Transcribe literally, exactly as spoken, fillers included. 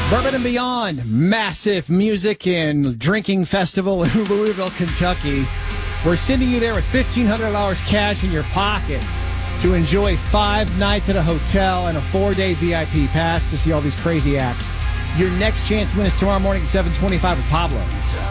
Bourbon and Beyond, massive music and drinking festival in Louisville, Kentucky. We're sending you there with fifteen hundred dollars cash in your pocket to enjoy five nights at a hotel and a four-day V I P pass to see all these crazy acts. Your next chance to win is tomorrow morning at seven twenty-five with Pablo.